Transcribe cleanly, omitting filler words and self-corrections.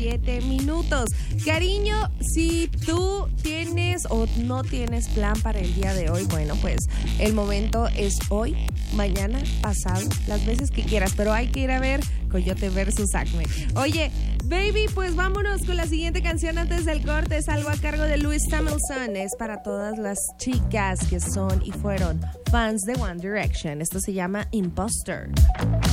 7 minutos. Cariño, si tú tienes o no tienes plan para el día de hoy, bueno, pues el momento es hoy, mañana, pasado, las veces que quieras, pero hay que ir a ver Coyote versus Acme. Oye, baby, pues vámonos con la siguiente canción antes del corte. Es algo a cargo de Louis Tomlinson. Es para todas las chicas que son y fueron fans de One Direction. Esto se llama Imposter.